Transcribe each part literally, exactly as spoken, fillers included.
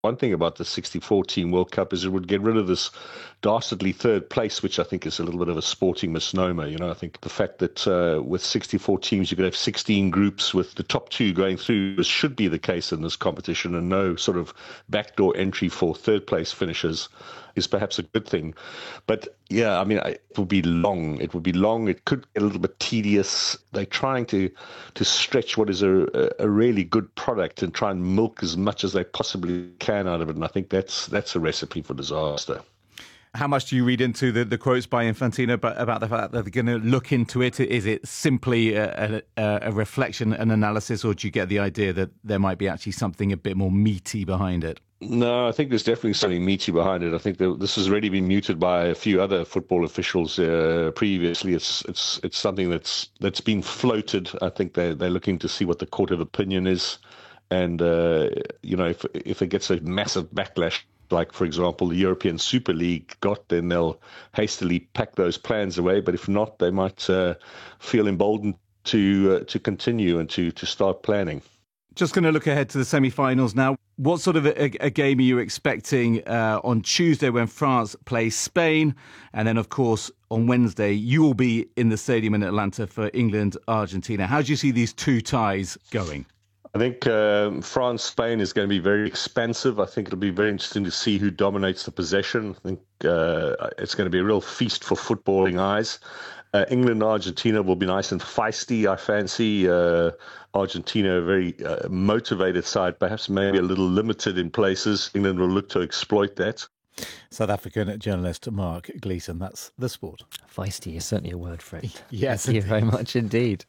One thing about the sixty-four team World Cup is it would get rid of this dastardly third place, which I think is a little bit of a sporting misnomer. You know, I think the fact that uh, with sixty-four teams, you could have sixteen groups with the top two going through, this should be the case in this competition, and no sort of backdoor entry for third place finishers is perhaps a good thing. But yeah, I mean, it would be long. It would be long. It could get a little bit tedious. They're trying to to stretch what is a, a really good product and try and milk as much as they possibly can out of it. And I think that's that's a recipe for disaster. How much do you read into the, the quotes by Infantino about, about the fact that they're going to look into it? Is it simply a, a, a reflection, an analysis, or do you get the idea that there might be actually something a bit more meaty behind it? No, I think there's definitely something meaty behind it. I think that this has already been muted by a few other football officials uh, previously. It's it's it's something that's that's been floated. I think they're they're looking to see what the court of opinion is, and uh, you know, if if it gets a massive backlash, like for example the European Super League got, then they'll hastily pack those plans away. But if not, they might uh, feel emboldened to uh, to continue and to to start planning. Just going to look ahead to the semi-finals now. What sort of a, a game are you expecting uh, on Tuesday when France plays Spain? And then, of course, on Wednesday, you will be in the stadium in Atlanta for England, Argentina. How do you see these two ties going? I think um, France-Spain is going to be very expansive. I think it'll be very interesting to see who dominates the possession. I think uh, it's going to be a real feast for footballing eyes. Uh, England, Argentina will be nice and feisty, I fancy. Uh, Argentina, a very uh, motivated side, perhaps maybe a little limited in places. England will look to exploit that. South African journalist Mark Gleeson, that's The Sport. Feisty is certainly a word for it. Yes, Thank you very much indeed.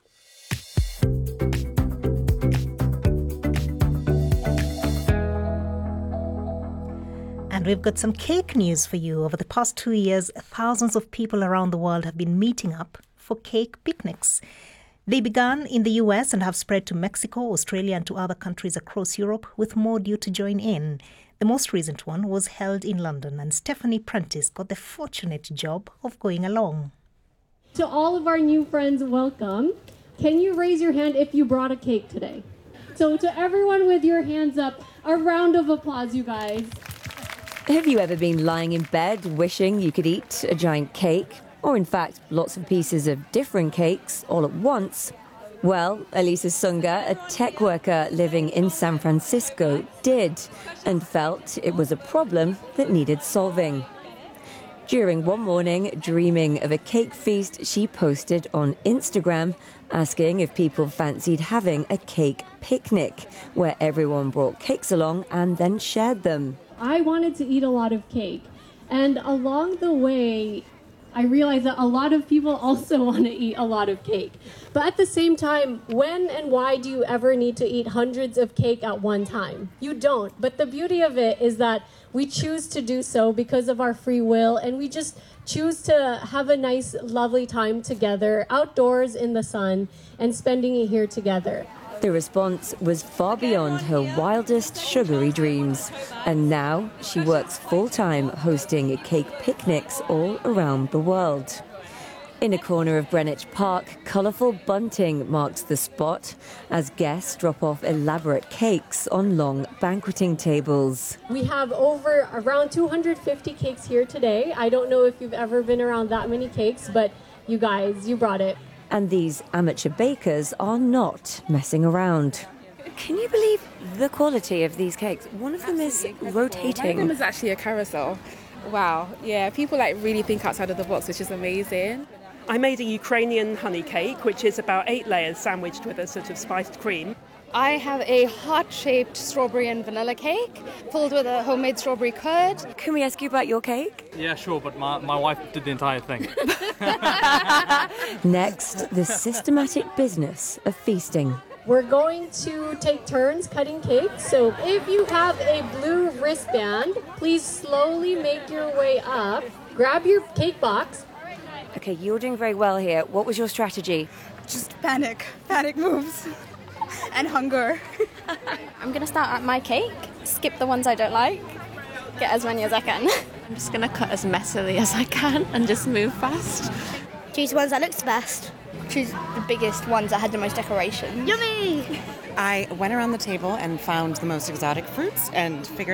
And we've got some cake news for you. Over the past two years, thousands of people around the world have been meeting up for cake picnics. They began in the U S and have spread to Mexico, Australia and to other countries across Europe, with more due to join in. The most recent one was held in London, and Stephanie Prentice got the fortunate job of going along. To all of our new friends, welcome. Can you raise your hand if you brought a cake today? So to everyone with your hands up, a round of applause, you guys. Have you ever been lying in bed wishing you could eat a giant cake? Or in fact, lots of pieces of different cakes all at once? Well, Elisa Sunga, a tech worker living in San Francisco, did, and felt it was a problem that needed solving. During one morning, dreaming of a cake feast, she posted on Instagram, asking if people fancied having a cake picnic, where everyone brought cakes along and then shared them. I wanted to eat a lot of cake, and along the way, I realized that a lot of people also want to eat a lot of cake. But at the same time, when and why do you ever need to eat hundreds of cake at one time? You don't. But the beauty of it is that we choose to do so because of our free will, and we just choose to have a nice, lovely time together, outdoors in the sun, and spending it here together. The response was far beyond her wildest sugary dreams. And now she works full-time hosting cake picnics all around the world. In a corner of Greenwich Park, colourful bunting marks the spot as guests drop off elaborate cakes on long banqueting tables. We have over around two hundred fifty cakes here today. I don't know if you've ever been around that many cakes, but you guys, you brought it. And these amateur bakers are not messing around. Can you believe the quality of these cakes? One of them is rotating. One is actually a carousel. Wow, yeah, people like really think outside of the box, which is amazing. I made a Ukrainian honey cake, which is about eight layers sandwiched with a sort of spiced cream. I have a heart-shaped strawberry and vanilla cake filled with a homemade strawberry curd. Can we ask you about your cake? Yeah, sure, but my, my wife did the entire thing. Next, the systematic business of feasting. We're going to take turns cutting cakes. So if you have a blue wristband, please slowly make your way up. Grab your cake box. Okay, you're doing very well here. What was your strategy? Just panic. Panic moves. And hunger. I'm going to start at my cake, skip the ones I don't like, get as many as I can. I'm just going to cut as messily as I can and just move fast. Choose the ones that looks the best. choose the biggest ones that had the most decoration. Yummy! I went around the table and found the most exotic fruits and figured